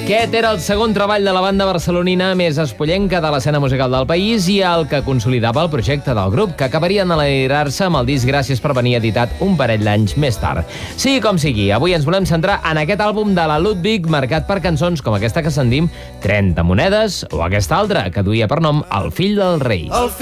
Aquest era el segon treball de la banda barcelonina més espollenca de l'escena musical del país i el que consolidava el projecte del grup, que acabarien d'alegrar-se amb el disc Gràcies per venir editat un parell d'anys més tard. Sigui com sigui, avui ens volem centrar en aquest àlbum de la Ludwig, marcat per cançons com aquesta que se'n diu 30 monedes o aquesta altra, que duia per nom El fill del rei.